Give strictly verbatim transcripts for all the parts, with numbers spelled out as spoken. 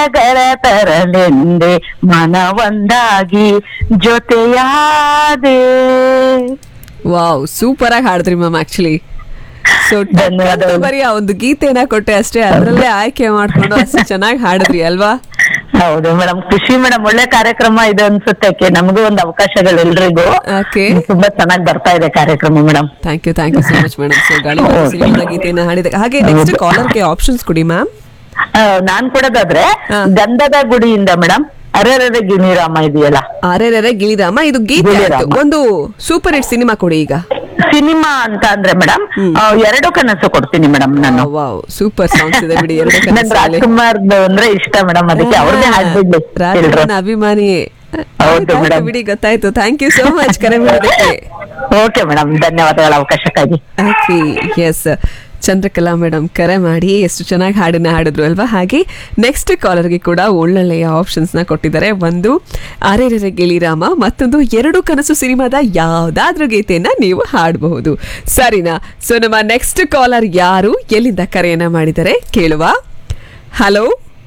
ಗರ ತರಲೆಂದೆ ಮನವೊಂದಾಗಿ ಜೊತೆಯಾದೆ. Wow, super ಆಗಿ ಹಾಡಿದ್ರಿ ma'am. Actually so ಧನ್ಯವಾದಗಳು. ಬರೀ ಆ ಒಂದು ಗೀತೆನ ಕೊಟ್ಟೆ ಅಷ್ಟೇ, ಅದರಲ್ಲೇ ಆಯ್ಕೆ ಮಾಡ್ಕೊಂಡು ಅಷ್ಟು ಚೆನ್ನಾಗಿ ಹಾಡಿದ್ರಿ ಅಲ್ವಾ? ಹೌದು ಮೇಡಮ್, ಖುಷಿ ಮೇಡಮ್. ಒಳ್ಳೆ ಕಾರ್ಯಕ್ರಮ ಇದು ಅನ್ಸುತ್ತೆ. ಕೆ- ನಮಗೂ ಒಂದು ಅವಕಾಶಗಳು ಎಲ್ರಿಗೂ. ಓಕೆ, ತುಂಬಾ ಚೆನ್ನಾಗಿ ಬರ್ತಾ ಇದೆ ಕಾರ್ಯಕ್ರಮ madam. Thank you thank you so much madam. So ಗಾಳಿ ಸಿನಿಮಾದ ಗೀತೆನ ಹಾಡಿದ ಹಾಗೆ ನೆಕ್ಸ್ಟ್ ಕಾಲರ್ಗೆ ಆಪ್ಷನ್ಸ್ ಕೊಡಿ ಮ್ಯಾಮ್. ನಾನ್ ಕೊಡೋದಾದ್ರೆ ಹಾ. ಗಂಧದ ಗುಡಿಯಿಂದ ಮೇಡಮ್, ಅರೆರೆ ಗಿಣಿರಾಮ ಇದೆಯಲ್ಲ, ಆರ್ಯರರೆ ಗಿಳಿರಾಮ, ಇದು ಗೀತೆ ಗಿಳಿರಾಮ. ಆಯ್ತು. ಒಂದು ಸೂಪರ್ ಹಿಟ್ ಸಿನಿಮಾ ಕೊಡಿ ಈಗ. ಸಿನಿಮಾ ಅಂತ ಅಂದ್ರೆ ಮೇಡಮ್ ಹ್ಮ್. ಎರಡು ಕನಸು ಕೊಡ್ತೀನಿ ಮೇಡಮ್ ನಾನು. ವಾವ್, ಸೂಪರ್ ಸಾಂಗ್ಸ್ ಇದೆ ಬಿಡಿ ಎರಡು ನನ್ ಕನಸಲ್ಲಿ. ರಾಜ್ಕುಮಾರ್ ಅಂದ್ರೆ ಇಷ್ಟ ಮೇಡಮ್, ಅದಕ್ಕೆ ಅವ್ರದ್ದೇ ಹಾಡ್ಬಿಡ್ಲಿ ಎಲ್ರು. ರಾಜನ ಅಭಿಮಾನಿಯೇ. ಹೌದು ಆಯ್ತು, ಆಯ್ತು ಮೇಡಮ್. ಬಿಡಿ, ಗೊತ್ತಾಯ್ತು. ಥ್ಯಾಂಕ್ ಯು ಸೋ ಮಚ್ ಕರೆ ಮಾಡೋದಕ್ಕೆ. Okay madam, ಧನ್ಯವಾದಗಳ ಅವಕಾಶಕ್ಕಾಗಿ. Okay, S, Chandrakala madam ಕರೆ ಮಾಡಿ ಎಷ್ಟು ಚೆನ್ನಾಗಿ ಹಾಡನ್ನ ಹಾಡಿದ್ರು ಅಲ್ವಾ? ಹಾಗೆ ನೆಕ್ಸ್ಟ್ ಕಾಲರ್ಗೆ ಕೂಡ ಒಳ್ಳೊಳ್ಳೆಯ ಆಪ್ಷನ್ಸ್ ನ ಕೊಟ್ಟಿದ್ದಾರೆ. ಒಂದು ಆರೇರೆ ಗಿಳಿರಾಮ, ಮತ್ತೊಂದು ಎರಡು ಕನಸು ಸಿನಿಮಾದ ಯಾವ್ದಾದ್ರೂ ಗೀತೆಯನ್ನ ನೀವು ಹಾಡಬಹುದು. ಸರಿನಾ? ಸೊ ನಮ್ಮ ನೆಕ್ಸ್ಟ್ ಕಾಲರ್ ಯಾರು, ಎಲ್ಲಿಂದ ಕರೆಯನ್ನ ಮಾಡಿದ್ದಾರೆ ಕೇಳುವ. ಹಲೋ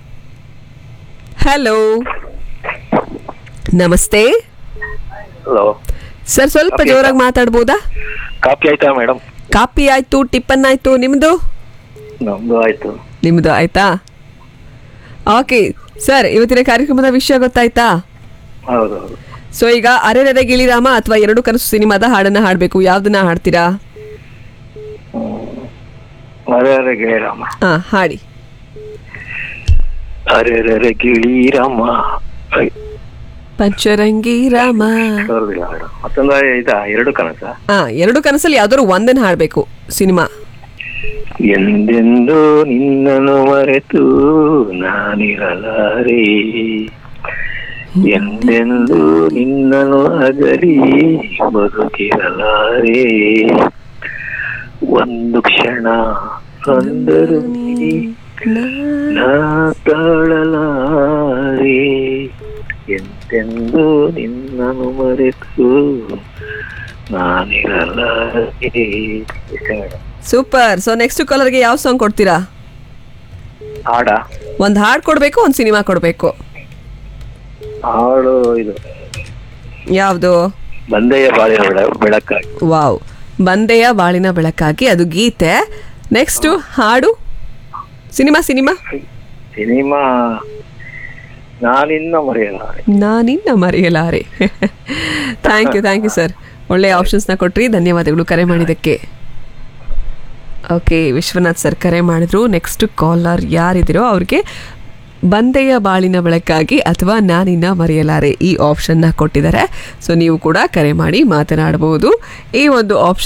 ಹಲೋ ನಮಸ್ತೆ ಹಲೋ ಸರ್, ಸ್ವಲ್ಪ ಕಾಫಿ ಜೋರಾಗಿ ಮಾತಾಡ್ಬೋದಾ? ಕಾಫಿ ಆಯ್ತಾ ಮೇಡಮ್? ಕಾಪಿ ಆಯ್ತು, ಟಿಫನ್ ಆಯ್ತು, ನಿಮ್ದು? ನಮ್ದು ಆಯ್ತು. ನಿಮ್ದು ಆಯ್ತಾ? ಓಕೆ ಸರ್, ಇವತ್ತಿನ ಕಾರ್ಯಕ್ರಮದ ವಿಷಯ ಗೊತ್ತಾಯ್ತಾ? ಹೌದು ಹೌದು. ಸೊ ಈಗ ಅರೆರೆ ಗಿಳಿರಾಮ ಅಥವಾ ಎರಡು ಕನಸು ಸಿನಿಮಾದ ಹಾಡನ್ನ ಹಾಡ್ಬೇಕು, ಯಾವ್ದನ್ನ ಹಾಡ್ತೀರಾ? ಅರೆ ಗಿಳಿರಾಮ. ಹಾ, ಹಾಡಿ. ಅರೆ ಗಿಳಿರಾಮ. ಪಂಚರಂಗಿ ರಾಮ. ಬರುದಿಲ್ಲ ಮೇಡಮ್. ಮತ್ತೊಂದು ಇದ ಎರಡು ಕನಸ. ಹಾ, ಎರಡು ಕನಸಲ್ಲಿ ಯಾವ್ದಾದ್ರು ಒಂದನ್ನ ಹಾಡ್ಬೇಕು ಸಿನಿಮಾ. ಎಂದೆಂದು ನಿನ್ನನ್ನು ಮರೆತು ನಾನಿರಲಾರೆ, ಎಂದೆಂದು ನಿನ್ನನ್ನು ಅಗಲಿ ಬದುಕಿರಲಾರೆ, ಒಂದು ಕ್ಷಣ ಅಂದರು ನೀ ನಾ ತಾಳಲಾರೆ, ಎಂತೆಂದು ನಿನ್ನನ್ನು ಮರೆತು ನಾನಿರಲಾರೆ. ಸೂಪರ್. ಸೊ ನೆಕ್ಸ್ಟ್ ಕಾಲರ್ಗೆ ಯಾವ ಸಾಂಗ್ ಕೊಡ್ತೀರಾ? ಹಾಡ ಒಂದ್ ಹಾಡ್ ಕೊಡ್ಬೇಕು, ಒಂದ್ ಸಿನಿಮಾ ಕೊಡ್ಬೇಕು. ಹಾಡು ಇದು ಯಾವ್ದು? ಬಂದೆಯ ಬಾಳಿನ ಬೆಳ- ಬೆಳಕಾಗಿ. ವಾವ್, ಬಂದೆಯ ಬಾಳಿನ ಬೆಳಕಾಗಿ, ಅದು ಗೀತೆ. ನೆಕ್ಸ್ಟ್ ಹಾಡು ಸಿನಿಮಾ ಸಿನಿಮಾ ಸಿನಿಮಾ ನಾನಿನ್ನ ಮರೆಯಲಾರೆ. ನಾನಿನ್ನ ಮರೆಯಲಾರೆ. Thank you thank you sir, ಒಳ್ಳೆಯ ಆಪ್ಷನ್ಸ್ನ ಕೊಟ್ರಿ, ಧನ್ಯವಾದಗಳು ಕರೆ ಮಾಡಿದ್ದಕ್ಕೆ. ಓಕೆ, ವಿಶ್ವನಾಥ್ ಸರ್ ಕರೆ ಮಾಡಿದ್ರು. ನೆಕ್ಸ್ಟ್ ಕಾಲರ್ ಯಾರಿದ್ದೀರೋ ಅವ್ರಿಗೆ ಬಂದೆಯ ಬಾಳಿನ ಬೆಳಕಾಗಿ ಅಥವಾ ನಾನಿನ್ನ ಮರೆಯಲಾರೆ ಈ ಆಪ್ಷನ್ನ ಕೊಟ್ಟಿದ್ದಾರೆ. ಸೊ ನೀವು ಕೂಡ ಕರೆ ಮಾಡಿ ಮಾತನಾಡಬಹುದು. ಈ ಒಂದು ಆಪ್ಷನ್